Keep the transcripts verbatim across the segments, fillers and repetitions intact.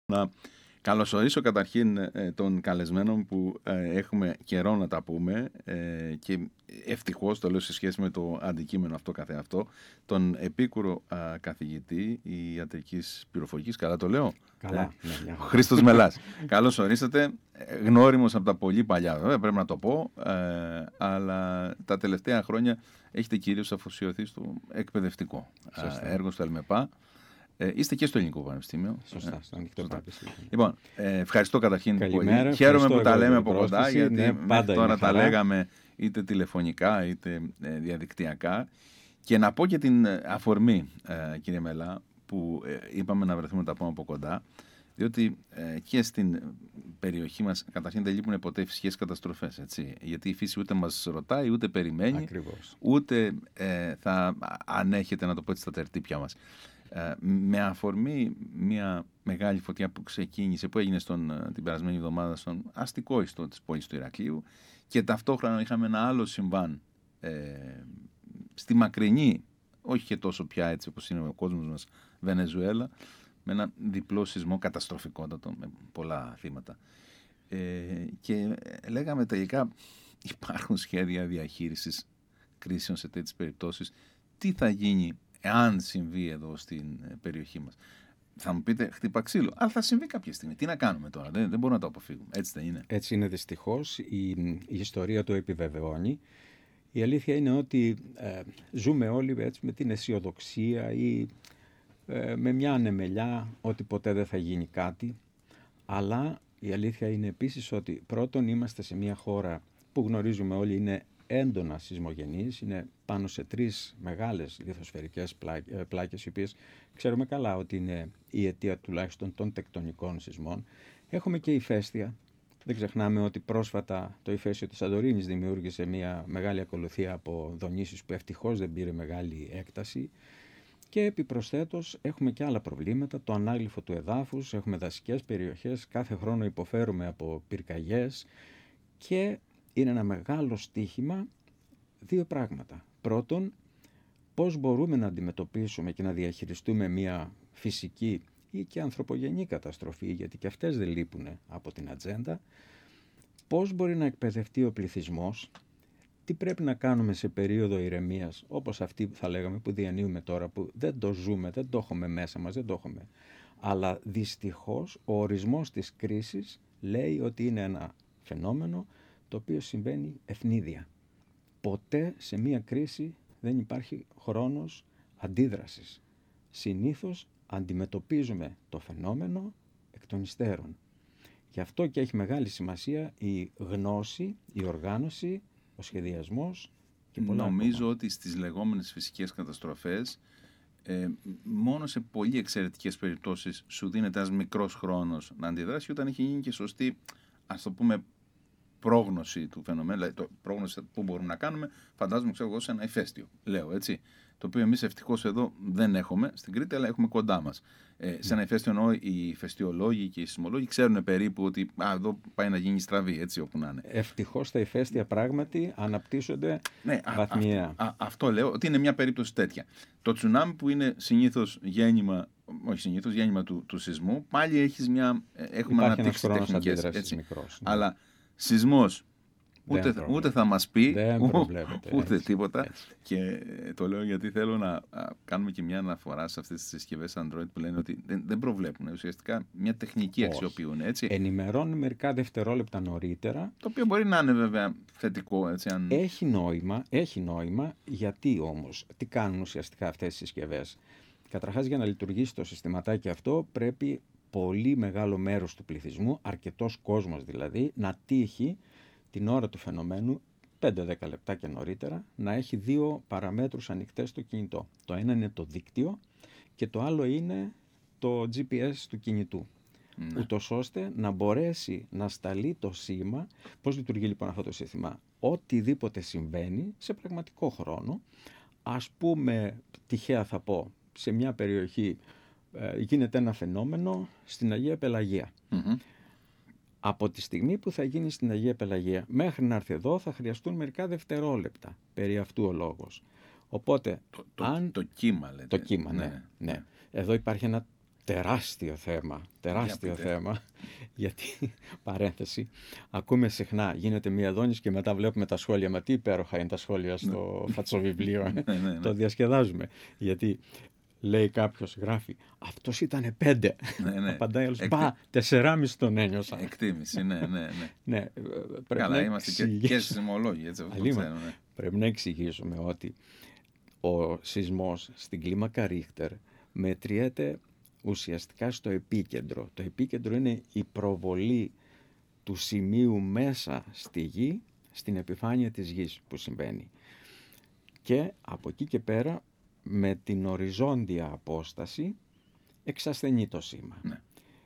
Να καλωσορίσω καταρχήν ε, τον καλεσμένο που ε, έχουμε καιρό να τα πούμε ε, και ευτυχώς το λέω σε σχέση με το αντικείμενο αυτό καθεαυτό, τον επίκουρο α, καθηγητή ιατρικής πληροφορικής, καλά το λέω? Καλά, ε, ναι, ναι. Χρήστος Μελάς. Καλώς ορίσατε, γνώριμος από τα πολύ παλιά, βέβαια πρέπει να το πω, ε, αλλά τα τελευταία χρόνια έχετε κυρίως αφοσιωθεί στο εκπαιδευτικό Σωστά. έργο στο ΕΛΜΕΠΑ. Ε, είστε και στο Ελληνικό Πανεπιστήμιο. Σωστά, στο Ανοιχτό Πανεπιστήμιο. Λοιπόν, ε, ευχαριστώ καταρχήν Καλημέρα, πολύ. Χαίρομαι που τα λέμε από πρόσκληση, κοντά, γιατί ναι, μέχρι τώρα τα λέγαμε είτε τηλεφωνικά είτε ε, διαδικτυακά. Και να πω και την αφορμή, ε, κύριε Μελά, που ε, είπαμε να βρεθούμε να τα πούμε από κοντά, διότι ε, και στην περιοχή μας καταρχήν δεν λείπουν ποτέ φυσικές καταστροφές, έτσι. Γιατί η φύση ούτε μας ρωτάει, ούτε περιμένει, Ακριβώς. ούτε ε, θα ανέχεται, να το πω έτσι, στα τερτύπια μας. Ε, με αφορμή μια μεγάλη φωτιά που ξεκίνησε, που έγινε στον, την περασμένη εβδομάδα στον αστικό ιστό της πόλης του Ηρακλείου, και ταυτόχρονα είχαμε ένα άλλο συμβάν ε, στη μακρινή, όχι και τόσο πια έτσι όπως είναι ο κόσμος μας, Βενεζουέλα, με ένα διπλό σεισμό καταστροφικότατο με πολλά θύματα. Ε, και λέγαμε τελικά υπάρχουν σχέδια διαχείρισης κρίσεων σε τέτοιες περιπτώσεις. Τι θα γίνει εάν συμβεί εδώ στην περιοχή μας? Θα μου πείτε χτύπα ξύλο, αλλά θα συμβεί κάποια στιγμή. Τι να κάνουμε τώρα, δεν, δεν μπορούμε να το αποφύγουμε. Έτσι δεν είναι? Έτσι είναι δυστυχώς. Η, η ιστορία το επιβεβαιώνει. Η αλήθεια είναι ότι ε, ζούμε όλοι έτσι, με την αισιοδοξία ή ε, με μια ανεμελιά ότι ποτέ δεν θα γίνει κάτι. Αλλά η αλήθεια είναι επίσης ότι πρώτον είμαστε σε μια χώρα που γνωρίζουμε όλοι είναι έντονα σεισμογενής, είναι πάνω σε τρεις μεγάλες λιθοσφαιρικές πλάκες, οι οποίες ξέρουμε καλά ότι είναι η αιτία τουλάχιστον των τεκτονικών σεισμών. Έχουμε και ηφαίστεια. Δεν ξεχνάμε ότι πρόσφατα το ηφαίστειο της Σαντορίνης δημιούργησε μια μεγάλη ακολουθία από δονήσεις που ευτυχώς δεν πήρε μεγάλη έκταση. Και επιπροσθέτως έχουμε και άλλα προβλήματα, το ανάγλυφο του εδάφους, έχουμε δασικές περιοχές, κάθε χρόνο υποφέρουμε από πυρκαγιές και είναι ένα μεγάλο στίχημα δύο πράγματα. Πρώτον, πώς μπορούμε να αντιμετωπίσουμε και να διαχειριστούμε μια φυσική ή και ανθρωπογενή καταστροφή, γιατί και αυτές δεν λείπουν από την ατζέντα, πώς μπορεί να εκπαιδευτεί ο πληθυσμός, τι πρέπει να κάνουμε σε περίοδο ηρεμίας, όπως αυτή θα λέγαμε που διανύουμε τώρα, που δεν το ζούμε, δεν το έχουμε μέσα μας, δεν το έχουμε. Αλλά δυστυχώς ο ορισμός της κρίσης λέει ότι είναι ένα φαινόμενο το οποίο συμβαίνει ευνίδια. Ποτέ σε μία κρίση δεν υπάρχει χρόνος αντίδρασης. Συνήθως αντιμετωπίζουμε το φαινόμενο εκ των υστέρων. Γι' αυτό και έχει μεγάλη σημασία η γνώση, η οργάνωση, ο σχεδιασμός και πολλά Νομίζω ακόμα. ότι στις λεγόμενες φυσικές καταστροφές ε, μόνο σε πολύ εξαιρετικές περιπτώσεις σου δίνεται ένας μικρός χρόνος να αντιδράσει, όταν έχει γίνει και σωστή, ας το πούμε, πρόγνωση του φαινομένου, δηλαδή το πρόγνωση που μπορούμε να κάνουμε, φαντάζομαι, ξέρω εγώ, σε ένα ηφαίστειο, λέω έτσι, το οποίο εμείς ευτυχώς εδώ δεν έχουμε στην Κρήτη, αλλά έχουμε κοντά μας. Ε, σε ένα ηφαίστειο εννοώ οι ηφαιστειολόγοι και οι σεισμολόγοι ξέρουν περίπου ότι α, εδώ πάει να γίνει στραβή, έτσι όπου να είναι. Ευτυχώς τα ηφαίστεια πράγματι αναπτύσσονται ναι, βαθμιαία. Α, α, αυτό λέω, ότι είναι μια περίπτωση τέτοια. Το τσουνάμι που είναι συνήθως γέννημα, όχι συνήθως, γέννημα του, του σεισμού, πάλι έχεις μια, έχουμε Υπάρχει αναπτύξει τεχνικές. Έτσι. Μικρός, ναι. Αλλά σεισμός ούτε, ούτε θα μας πει, δεν ούτε, ούτε έτσι, τίποτα. Έτσι. Και το λέω γιατί θέλω να α, κάνουμε και μια αναφορά σε αυτές τις συσκευές Android που λένε ότι δεν, δεν προβλέπουν. Ουσιαστικά μια τεχνική αξιοποιούν. Έτσι. Ενημερώνουν μερικά δευτερόλεπτα νωρίτερα. Το οποίο μπορεί να είναι βέβαια θετικό. Έτσι, αν... Έχει νόημα, έχει νόημα. Γιατί όμως, τι κάνουν ουσιαστικά αυτές οι συσκευές? Καταρχάς, για να λειτουργήσει το συστηματάκι αυτό πρέπει πολύ μεγάλο μέρος του πληθυσμού, αρκετός κόσμος δηλαδή, να τύχει την ώρα του φαινομένου, πέντε με δέκα λεπτά και νωρίτερα, να έχει δύο παραμέτρους ανοιχτές στο κινητό. Το ένα είναι το δίκτυο και το άλλο είναι το τζι πι ες του κινητού. Ναι. Ούτως ώστε να μπορέσει να σταλεί το σήμα. Πώς λειτουργεί λοιπόν αυτό το σύστημα? Οτιδήποτε συμβαίνει σε πραγματικό χρόνο, ας πούμε, τυχαία θα πω, σε μια περιοχή ε, γίνεται ένα φαινόμενο στην Αγία Πελαγία. Mm-hmm. Από τη στιγμή που θα γίνει στην Αγία Πελαγία μέχρι να έρθει εδώ θα χρειαστούν μερικά δευτερόλεπτα, περί αυτού ο λόγος. Οπότε, το, το, αν... το κύμα λέτε. Το κύμα, ναι. ναι. ναι. Εδώ υπάρχει ένα τεράστιο θέμα, τεράστιο Για πείτε. θέμα, γιατί, παρένθεση, ακούμε συχνά, γίνεται μία δόνηση και μετά βλέπουμε τα σχόλια, μα τι υπέροχα είναι τα σχόλια στο φατσοβιβλίο, ε? Ναι, ναι, ναι. Το διασκεδάζουμε, γιατί λέει κάποιος, γράφει, αυτός ήτανε πέντε, Ναι, ναι. απαντάει άλλος, Εκτι- μπα, τεσσεράμιση τον ένιωσα. Εκτίμηση, ναι, ναι, ναι. Ναι, ε, πρέπει Καλά, να είμαστε και, εξηγήσουμε- και σεισμολόγοι, έτσι, αυτό το Αλλήμον. ξέρω, ναι. Πρέπει να εξηγήσουμε ότι ο σεισμός στην κλίμακα Ρίχτερ μετριέται ουσιαστικά στο επίκεντρο. Το επίκεντρο είναι η προβολή του σημείου μέσα στη γη, στην επιφάνεια της γης που συμβαίνει. Και από εκεί και πέρα, με την οριζόντια απόσταση, εξασθενεί το σήμα. Ναι.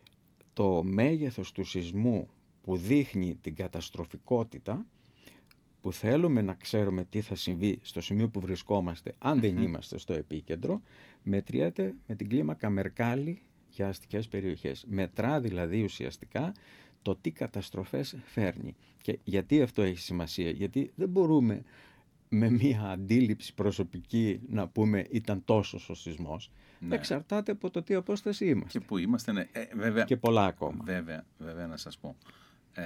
Το μέγεθος του σεισμού που δείχνει την καταστροφικότητα, που θέλουμε να ξέρουμε τι θα συμβεί στο σημείο που βρισκόμαστε αν δεν είμαστε στο επίκεντρο, μετριέται με την κλίμακα Μερκάλη για αστικές περιοχές. Μετρά δηλαδή ουσιαστικά το τι καταστροφές φέρνει. Και γιατί αυτό έχει σημασία? Γιατί δεν μπορούμε με μία αντίληψη προσωπική να πούμε ήταν τόσος ο σεισμός. Ναι. Εξαρτάται από το τι απόσταση είμαστε. Και που είμαστε, ναι. Ε, βέβαια, Και πολλά ακόμα. Βέβαια, βέβαια να σας πω. Ε,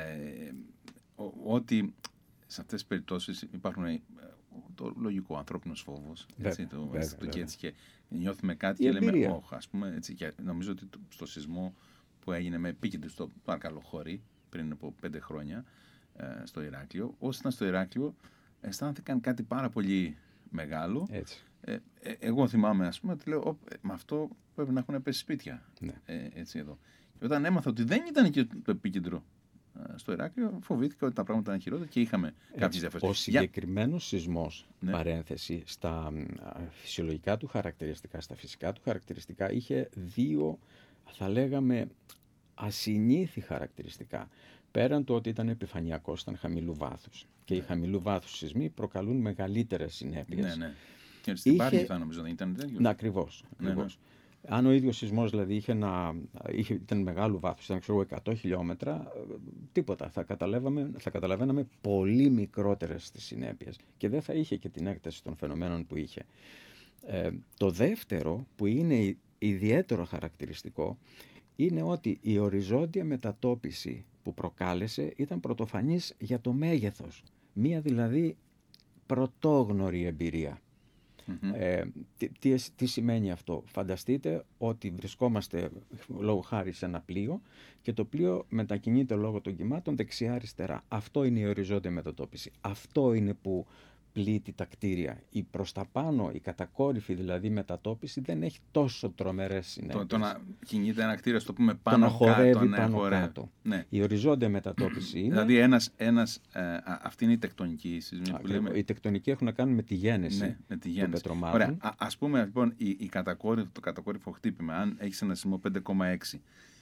ο- ότι σε αυτές τις περιπτώσεις υπάρχουν ε, το λογικό ανθρώπινος φόβος. Έτσι, Βέβαια, το, βέβαια, το, και, βέβαια. έτσι, και νιώθουμε κάτι Η και λέμε, εμπειρία. όχι, ας πούμε, έτσι, και νομίζω ότι το- στο σεισμό που έγινε με επίκεντρο στο Παρκαλό Χωρί πριν από πέντε χρόνια ε, στο Ηράκλειο, όσοι ήταν στο Ηράκλειο αισθάνθηκαν κάτι πάρα πολύ μεγάλο. Έτσι. Ε, ε, εγώ θυμάμαι, ας πούμε, ότι λέω, «Ωπ, ε, με αυτό πρέπει να έχουν πέσει σπίτια». Ναι. Ε, έτσι εδώ. Και όταν έμαθα ότι δεν ήταν εκεί το επίκεντρο ε, στο Ηράκλειο, φοβήθηκα ότι τα πράγματα ήταν χειρότερα και είχαμε κάποιες διαφορές. Ο συγκεκριμένος σεισμός, Ναι. παρένθεση, στα α, φυσιολογικά του χαρακτηριστικά, στα φυσικά του χαρακτηριστικά, είχε δύο, θα λέγαμε, ασυνήθι χαρακτηριστικά. Πέραν του ότι ήταν επιφανειακός, ήταν χαμηλού βάθους. Και οι χαμηλού βάθους σεισμοί προκαλούν μεγαλύτερες συνέπειες. Ναι, ναι. Και στην Είχε- Πάρνηθα νομίζω δεν ήταν τέτοιο. Ναι, ακριβώς. Ναι, ακριβώς. Αν ο ίδιος σεισμός δηλαδή είχε ένα, είχε, ήταν μεγάλου βάθους, ήταν ξέρω, εκατό χιλιόμετρα, ε, τίποτα. Θα, καταλάβαμε, θα καταλαβαίναμε πολύ μικρότερες τις συνέπειες και δεν θα είχε και την έκταση των φαινομένων που είχε. Ε, το δεύτερο, που είναι ι- ιδιαίτερο χαρακτηριστικό, είναι ότι η οριζόντια μετατόπιση που προκάλεσε ήταν πρωτοφανής για το μέγεθος. Μία δηλαδή πρωτόγνωρη εμπειρία. Μμμ. Ε, τι, τι, τι σημαίνει αυτό? Φανταστείτε ότι βρισκόμαστε λόγω χάρη σε ένα πλοίο και το πλοίο μετακινείται λόγω των κυμάτων δεξιά-αριστερά. Αυτό είναι η οριζόντια μετατόπιση. Αυτό είναι που πλήττει τα κτίρια. Η προς τα πάνω, η κατακόρυφη δηλαδή μετατόπιση δεν έχει τόσο τρομερές συνέπειες. Το, το να κινείται ένα κτίριο, στο πούμε, Το πάνω να χορεύει κάτω. Ναι, πάνω χορεύει. κάτω. Ναι. Η οριζόντια μετατόπιση είναι... Δηλαδή, ένας, ένας, ε, α, αυτή είναι η τεκτονική σεισμή που Ακριβώς. λέμε. Οι τεκτονικοί έχουν να κάνουν με τη γένεση, Ναι, με τη των γέννηση. πετρωμάτων. Ωραία. Α, ας πούμε, λοιπόν, η, η κατακόρυφο, το κατακόρυφο χτύπημα, αν έχεις ένα σεισμό πέντε κόμμα έξι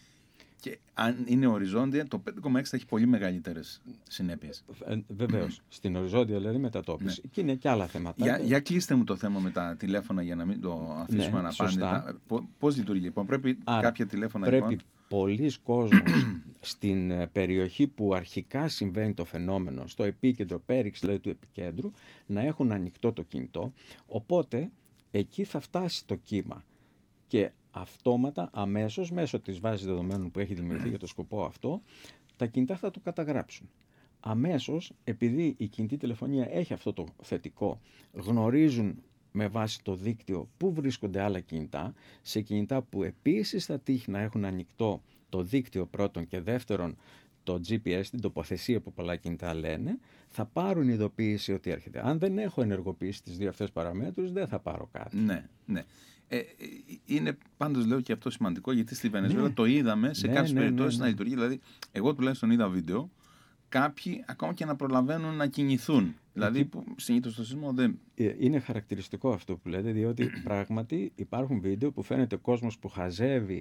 και αν είναι οριζόντια, το πέντε κόμμα έξι θα έχει πολύ μεγαλύτερες συνέπειες. Ε, βεβαίως. Στην οριζόντια δηλαδή μετατόπιση. Και είναι και άλλα θέματα. Για, για κλείστε μου το θέμα με τα τηλέφωνα για να μην το αφήσουμε Ναι, αναπάντητα. Πώ- Πώς λειτουργεί, λοιπόν? Πρέπει Άρα, κάποια τηλέφωνα, πρέπει λοιπόν. πολλοί κόσμος στην ε, περιοχή που αρχικά συμβαίνει το φαινόμενο, στο επίκεντρο, πέριξη δηλαδή του επικέντρου, να έχουν ανοιχτό το κινητό, οπότε εκεί θα φτάσει το κύμα και αυτόματα, αμέσως, μέσω της βάσης δεδομένων που έχει δημιουργηθεί για το σκοπό αυτό, τα κινητά θα το καταγράψουν. Αμέσως, επειδή η κινητή τηλεφωνία έχει αυτό το θετικό, γνωρίζουν με βάση το δίκτυο πού βρίσκονται άλλα κινητά, σε κινητά που επίσης θα τύχει να έχουν ανοιχτό το δίκτυο πρώτον και δεύτερον το τζι πι ες, την τοποθεσία που πολλά κινητά λένε, θα πάρουν ειδοποίηση ότι έρχεται. Αν δεν έχω ενεργοποιήσει τις δύο αυτές παραμέτρους, δεν θα πάρω κάτι. Ναι, ναι. Ε, ε, είναι πάντως, λέω, και αυτό σημαντικό, γιατί στη Βενεζουέλα Ναι. το είδαμε σε Ναι, κάποιες ναι, περιπτώσεις ναι, να ναι. λειτουργεί. Δηλαδή, εγώ τουλάχιστον είδα βίντεο, κάποιοι ακόμα και να προλαβαίνουν να κινηθούν. Δηλαδή, που συνήθως στο σεισμό δεν. Ε, Είναι χαρακτηριστικό αυτό που λέτε, διότι πράγματι υπάρχουν βίντεο που φαίνεται κόσμος που χαζεύει